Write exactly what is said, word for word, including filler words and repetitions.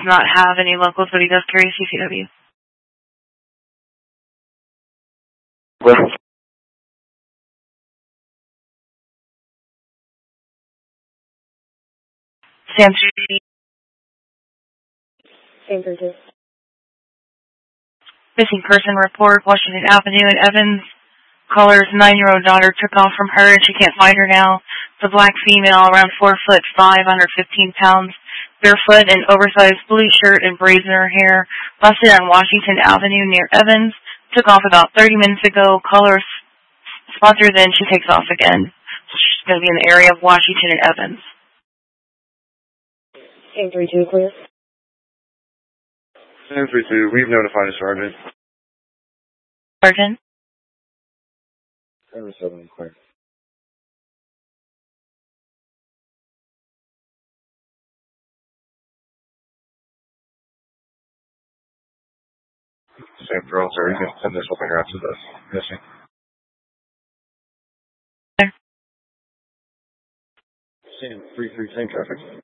not have any locals, but he does carry a C C W. Well, Sam Street. San Francisco. Missing person report, Washington Avenue in Evans. Caller's nine-year-old daughter took off from her and she can't find her now. The black female, around four foot five, one hundred fifteen pounds, barefoot and oversized blue shirt and braids in her hair, busted on Washington Avenue near Evans. Took off about thirty minutes ago. Caller spots her, then she takes off again. So she's going to be in the area of Washington and Evans. Sam three two clear. Sam three two, we've notified a sergeant. Sergeant? Sam seven clear. Sam for all, sir. You can send this open here after this. Missing. There. Sam three three, same traffic.